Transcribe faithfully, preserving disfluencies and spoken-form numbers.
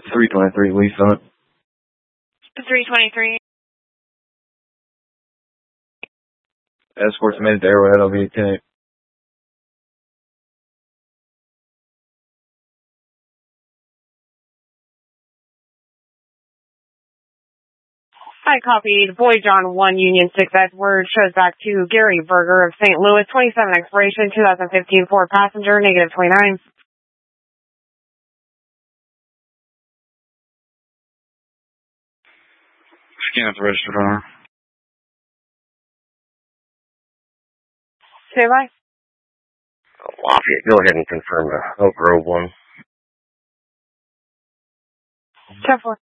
three twenty-three, Lee Summit. three twenty-three. Escorts made it to Arrowhead, I'll be at ten eight. I copied Boy John one Union six Edward, shows back to Gary Berger of Saint Louis, twenty-seven expiration, twenty fifteen, four passenger, negative twenty-nine. Scan up the registered runner. Say bye. Lafayette, go ahead and confirm the Oak Grove one. ten four.